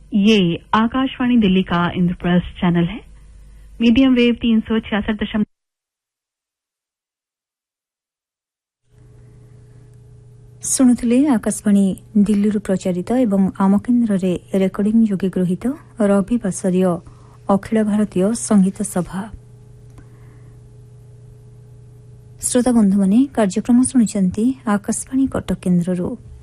ये आकाशवाणी दिल्ली का इंद्रप्रस्थ चैनल है। मीडियम वेव 366 शुणुले आकाशवाणी दिल्ली प्रचारित एवं आम केन्द्र रेकर्डिंग योगे गृहीत रविवासरीय अखिल भारतीय संगीत सभा। श्रोता बंधु माने कार्यक्रम शुणुचंती आकाशवाणी कटक केन्द्ररू।